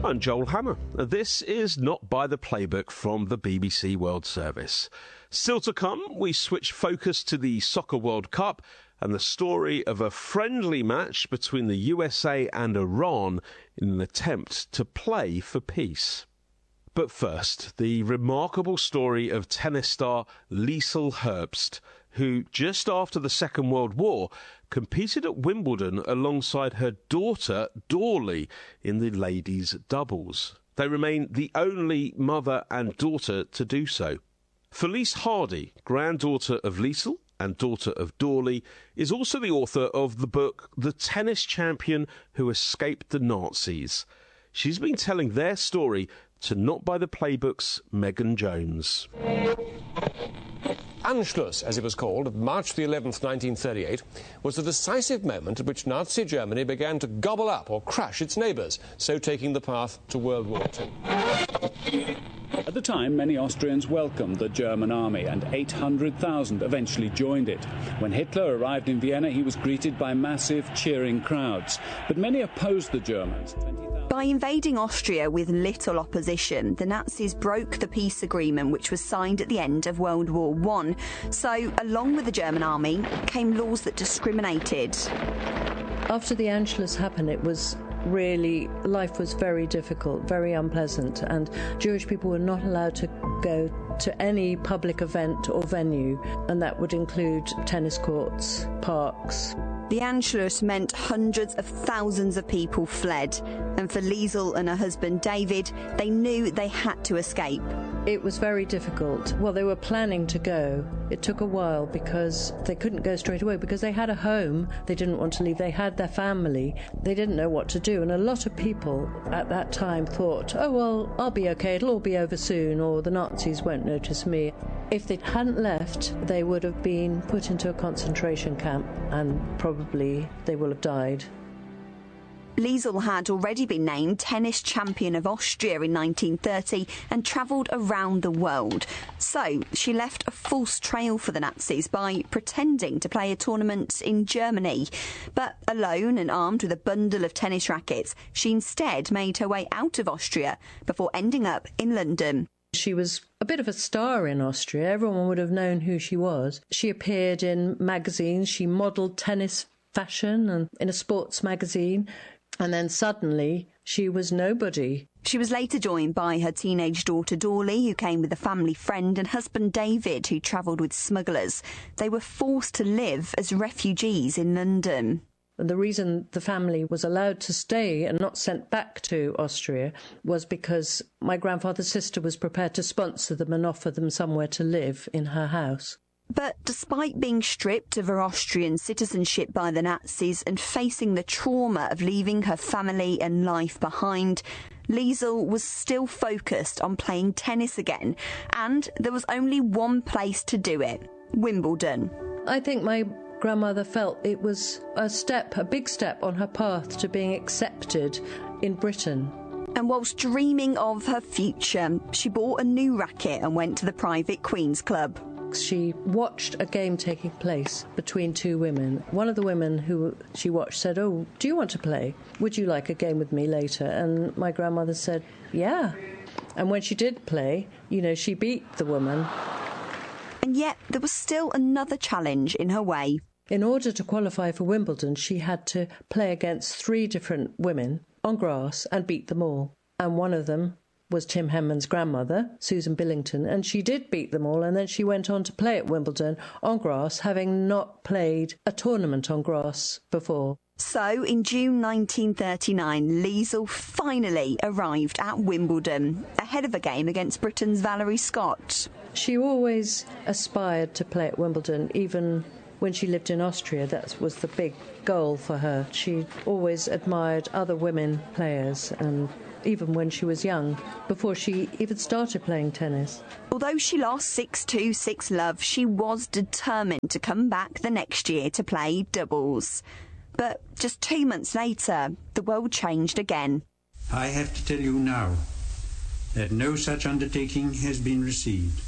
I'm Joel Hammer. This is Not by the Playbook from the BBC World Service. Still to come, we switch focus to the Soccer World Cup and the story of a friendly match between the USA and Iran in an attempt to play for peace. But first, the remarkable story of tennis star Liesl Herbst, who just after the Second World War competed at Wimbledon alongside her daughter Dorley in the ladies' doubles. They remain the only mother and daughter to do so. Felice Hardy, granddaughter of Liesl and daughter of Dorley, is also the author of the book The Tennis Champion Who Escaped the Nazis. She's been telling their story to Not by the Playbook's Megan Jones. Anschluss, as it was called, of March the 11th, 1938, was the decisive moment at which Nazi Germany began to gobble up or crush its neighbours, so taking the path to World War II. At the time, many Austrians welcomed the German army, and 800,000 eventually joined it. When Hitler arrived in Vienna, he was greeted by massive cheering crowds. But many opposed the Germans. By invading Austria with little opposition, the Nazis broke the peace agreement which was signed at the end of World War I. So, along with the German army, came laws that discriminated. After the Anschluss happened, it was really, life was very difficult, very unpleasant, and Jewish people were not allowed to go to any public event or venue, and that would include tennis courts, parks. The Anschluss meant hundreds of thousands of people fled, and for Liesl and her husband David, they knew they had to escape. It was very difficult. Well, they were planning to go. It took a while because they couldn't go straight away because they had a home. They didn't want to leave. They had their family. They didn't know what to do. And a lot of people at that time thought, oh, well, I'll be okay. It'll all be over soon, or the Nazis won't notice me. If they hadn't left, they would have been put into a concentration camp and probably they will have died. Liesl had already been named Tennis Champion of Austria in 1930 and travelled around the world. So she left a false trail for the Nazis by pretending to play a tournament in Germany. But alone and armed with a bundle of tennis rackets, she instead made her way out of Austria before ending up in London. She was a bit of a star in Austria. Everyone would have known who she was. She appeared in magazines. She modelled tennis fashion and in a sports magazine. And then suddenly, she was nobody. She was later joined by her teenage daughter Dorley, who came with a family friend, and husband David, who travelled with smugglers. They were forced to live as refugees in London. And the reason the family was allowed to stay and not sent back to Austria was because my grandfather's sister was prepared to sponsor them and offer them somewhere to live in her house. But despite being stripped of her Austrian citizenship by the Nazis and facing the trauma of leaving her family and life behind, Liesl was still focused on playing tennis again, and there was only one place to do it: Wimbledon. I think my grandmother felt it was a big step on her path to being accepted in Britain. And whilst dreaming of her future, she bought a new racket and went to the private Queen's Club. She watched a game taking place between two women. One of the women who she watched said, "Oh, do you want to play? Would you like a game with me later?" And my grandmother said, "Yeah." And when she did play, she beat the woman. And yet there was still another challenge in her way. In order to qualify for Wimbledon, she had to play against 3 different women on grass and beat them all. And one of them was Tim Henman's grandmother, Susan Billington, and she did beat them all, and then she went on to play at Wimbledon on grass, having not played a tournament on grass before. So, in June 1939, Liesl finally arrived at Wimbledon, ahead of a game against Britain's Valerie Scott. She always aspired to play at Wimbledon, even when she lived in Austria. That was the big goal for her. She always admired other women players, and even when she was young, before she even started playing tennis. Although she lost 6-2, 6-love, she was determined to come back the next year to play doubles. But just 2 months later, the world changed again. I have to tell you now that no such undertaking has been received,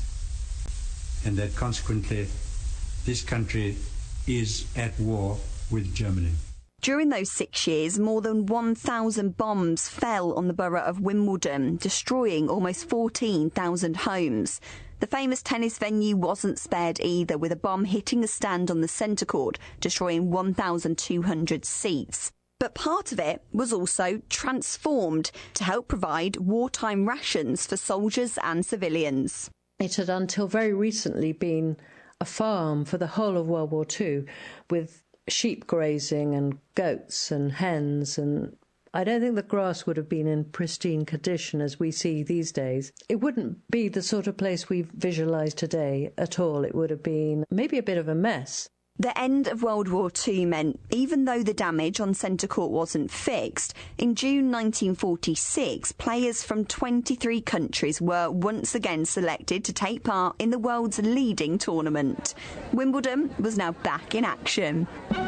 and that consequently this country is at war with Germany. During those 6 years, more than 1,000 bombs fell on the borough of Wimbledon, destroying almost 14,000 homes. The famous tennis venue wasn't spared either, with a bomb hitting a stand on the centre court, destroying 1,200 seats. But part of it was also transformed to help provide wartime rations for soldiers and civilians. It had until very recently been a farm for the whole of World War II, with sheep grazing and goats and hens, and I don't think the grass would have been in pristine condition as we see these days. It wouldn't be the sort of place we visualise today at all. It would have been maybe a bit of a mess. The end of World War II meant, even though the damage on centre court wasn't fixed, in June 1946, players from 23 countries were once again selected to take part in the world's leading tournament. Wimbledon was now back in action.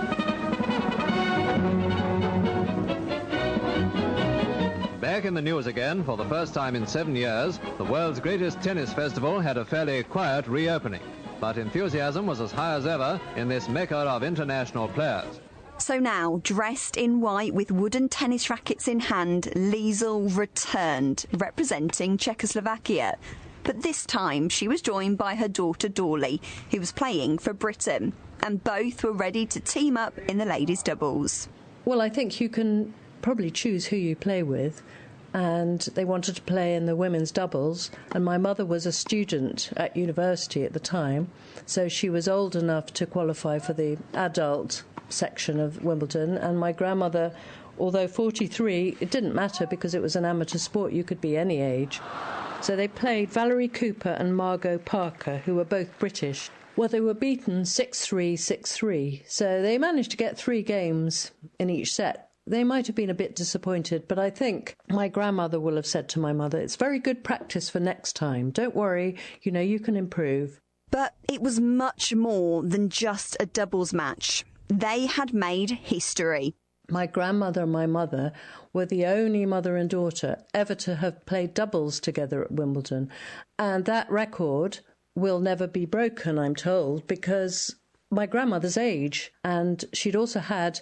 Back in the news again for the first time in 7 years, the world's greatest tennis festival had a fairly quiet reopening. But enthusiasm was as high as ever in this mecca of international players. So now, dressed in white with wooden tennis rackets in hand, Liesl returned, representing Czechoslovakia. But this time she was joined by her daughter Dorley, who was playing for Britain, and both were ready to team up in the ladies' doubles. Well, I think you can probably choose who you play with, and they wanted to play in the women's doubles, and my mother was a student at university at the time, so she was old enough to qualify for the adult section of Wimbledon, and my grandmother, although 43, it didn't matter because it was an amateur sport, you could be any age. So they played Valerie Cooper and Margot Parker, who were both British. Well, they were beaten 6-3, 6-3, so they managed to get 3 games in each set. They might have been a bit disappointed, but I think my grandmother will have said to my mother, it's very good practice for next time. Don't worry, you can improve. But it was much more than just a doubles match. They had made history. My grandmother and my mother were the only mother and daughter ever to have played doubles together at Wimbledon. And that record will never be broken, I'm told, because my grandmother's age, and she'd also had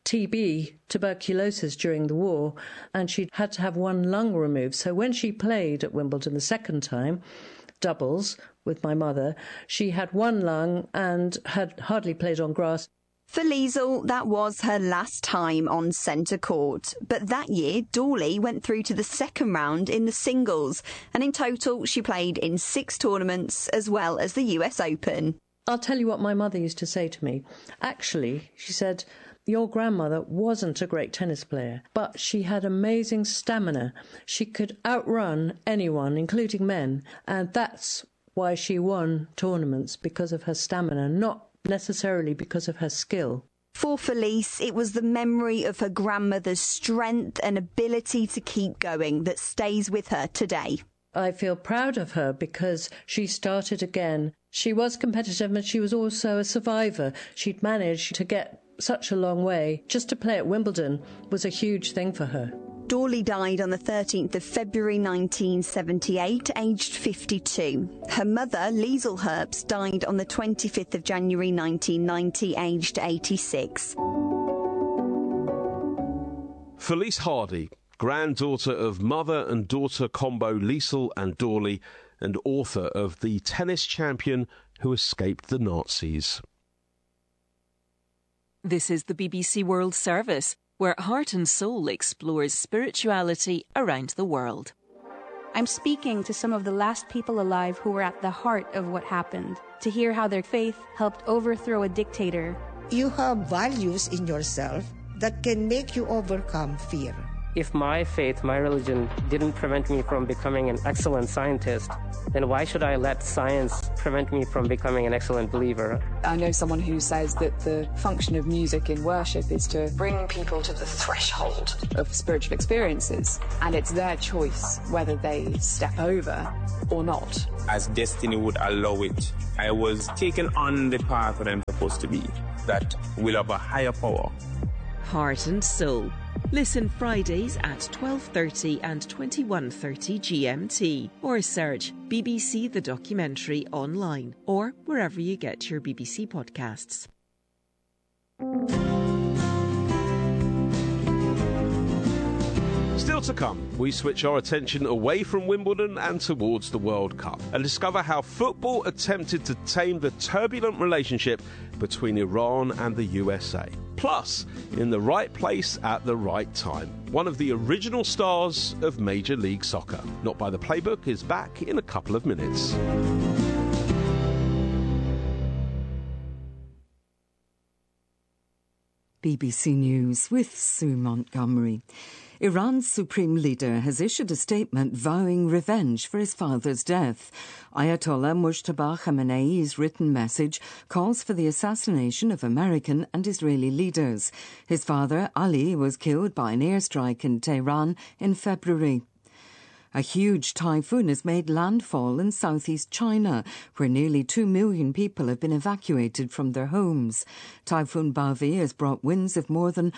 TB, tuberculosis, during the war, and she'd had to have one lung removed. So when she played at Wimbledon the second time, doubles, with my mother, she had one lung and had hardly played on grass. For Liesl, that was her last time on centre court. But that year, Dorley went through to the second round in the singles, and in total she played in 6 tournaments as well as the US Open. I'll tell you what my mother used to say to me. Actually, she said, your grandmother wasn't a great tennis player, but she had amazing stamina. She could outrun anyone, including men, and that's why she won tournaments, because of her stamina, not necessarily because of her skill. For Felice, it was the memory of her grandmother's strength and ability to keep going that stays with her today. I feel proud of her because she started again. She was competitive, and she was also a survivor. She'd managed to get such a long way. Just to play at Wimbledon was a huge thing for her. Dorley died on the 13th of February 1978, aged 52. Her mother, Liesl Herbst, died on the 25th of January 1990, aged 86. Felice Hardy, granddaughter of mother and daughter combo Liesl and Dorley, and author of The Tennis Champion Who Escaped the Nazis. This is the BBC World Service, where Heart and Soul explores spirituality around the world. I'm speaking to some of the last people alive who were at the heart of what happened, to hear how their faith helped overthrow a dictator. You have values in yourself that can make you overcome fear. If my faith, my religion, didn't prevent me from becoming an excellent scientist, then why should I let science prevent me from becoming an excellent believer? I know someone who says that the function of music in worship is to bring people to the threshold of spiritual experiences, and it's their choice whether they step over or not. As destiny would allow it, I was taken on the path that I'm supposed to be, that will have a higher power. Heart and Soul. Listen Fridays at 12:30 and 21:30 GMT, or search BBC The Documentary online or wherever you get your BBC podcasts. Still to come, we switch our attention away from Wimbledon and towards the World Cup and discover how football attempted to tame the turbulent relationship between Iran and the USA. Plus, in the right place at the right time, one of the original stars of Major League Soccer. Not by the Playbook is back in a couple of minutes. BBC News with Sue Montgomery. Iran's supreme leader has issued a statement vowing revenge for his father's death. Ayatollah Mujtaba Khamenei's written message calls for the assassination of American and Israeli leaders. His father, Ali, was killed by an airstrike in Tehran in February. A huge typhoon has made landfall in southeast China, where nearly 2 million people have been evacuated from their homes. Typhoon Bavi has brought winds of more than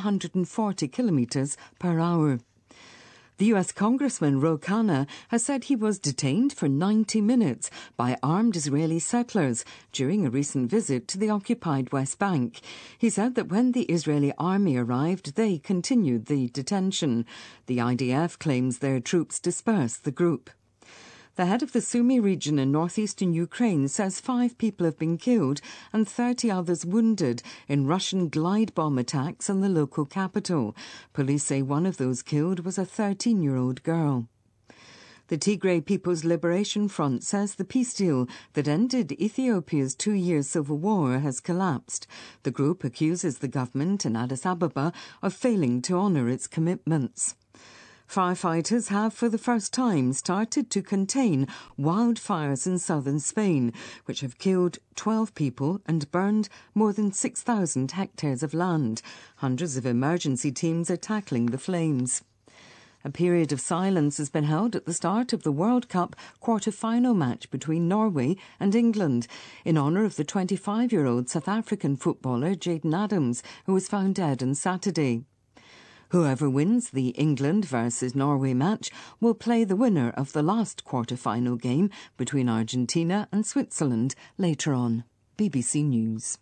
140 kilometres per hour. The US Congressman Ro Khanna has said he was detained for 90 minutes by armed Israeli settlers during a recent visit to the occupied West Bank. He said that when the Israeli army arrived, they continued the detention. The IDF claims their troops dispersed the group. The head of the Sumy region in northeastern Ukraine says 5 people have been killed and 30 others wounded in Russian glide bomb attacks on the local capital. Police say one of those killed was a 13-year-old girl. The Tigray People's Liberation Front says the peace deal that ended Ethiopia's 2-year civil war has collapsed. The group accuses the government in Addis Ababa of failing to honour its commitments. Firefighters have for the first time started to contain wildfires in southern Spain, which have killed 12 people and burned more than 6,000 hectares of land. Hundreds of emergency teams are tackling the flames. A period of silence has been held at the start of the World Cup quarter-final match between Norway and England in honour of the 25-year-old South African footballer Jayden Adams, who was found dead on Saturday. Whoever wins the England versus Norway match will play the winner of the last quarter-final game between Argentina and Switzerland later on. BBC News.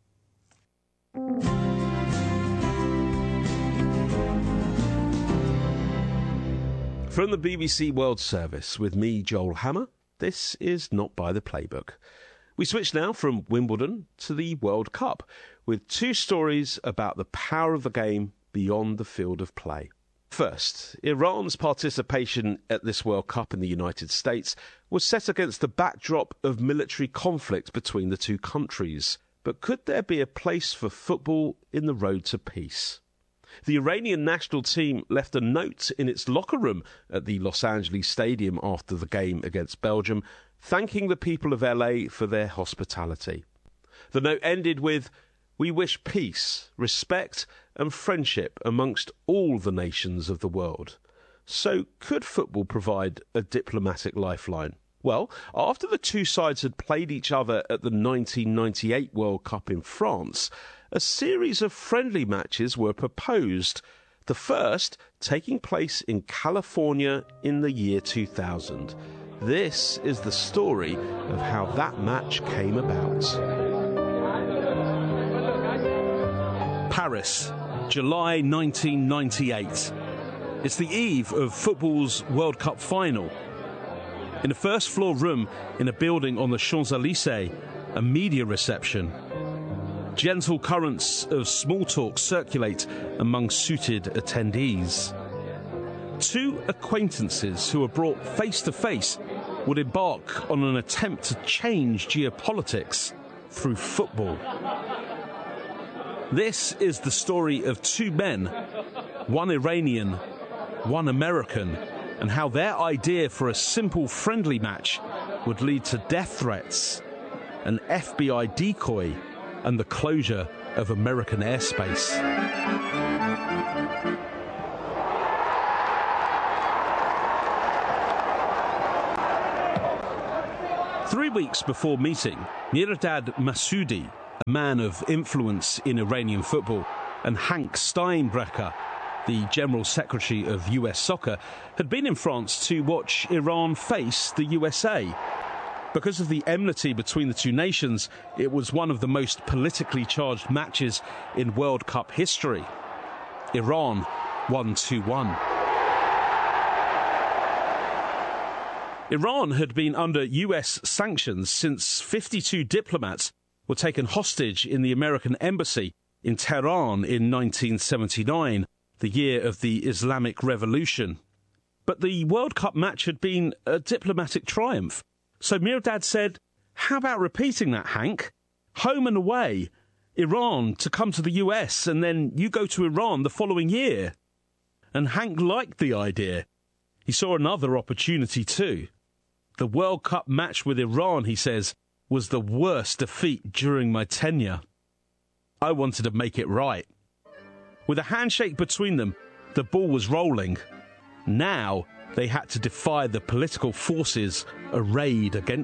From the BBC World Service with me, Joel Hammer, this is Not by the Playbook. We switch now from Wimbledon to the World Cup with 2 stories about the power of the game beyond the field of play. First, Iran's participation at this World Cup in the United States was set against the backdrop of military conflict between the 2 countries. But could there be a place for football in the road to peace? The Iranian national team left a note in its locker room at the Los Angeles Stadium after the game against Belgium, thanking the people of LA for their hospitality. The note ended with, "We wish peace, respect and friendship amongst all the nations of the world." So could football provide a diplomatic lifeline? Well, after the 2 sides had played each other at the 1998 World Cup in France, a series of friendly matches were proposed, the first taking place in California in the year 2000. This is the story of how that match came about. Paris, July 1998. It's the eve of football's World Cup final. In a first-floor room in a building on the Champs-Élysées, a media reception. Gentle currents of small talk circulate among suited attendees. 2 acquaintances who are brought face to face would embark on an attempt to change geopolitics through football. This is the story of 2 men, one Iranian, one American, and how their idea for a simple friendly match would lead to death threats, an FBI decoy, and the closure of American airspace. Three weeks before meeting, Mirdad Massoudi, a man of influence in Iranian football, and Hank Steinbrecher, the General Secretary of US Soccer, had been in France to watch Iran face the USA. Because of the enmity between the 2 nations, it was one of the most politically charged matches in World Cup history. Iran won 2-1. Iran had been under US sanctions since 52 diplomats were taken hostage in the American embassy in Tehran in 1979, the year of the Islamic Revolution. But the World Cup match had been a diplomatic triumph. So Mirdad said, how about repeating that, Hank? Home and away, Iran to come to the US, and then you go to Iran the following year. And Hank liked the idea. He saw another opportunity too. The World Cup match with Iran, he says, was the worst defeat during my tenure. I wanted to make it right. With a handshake between them, the ball was rolling. Now they had to defy the political forces arrayed against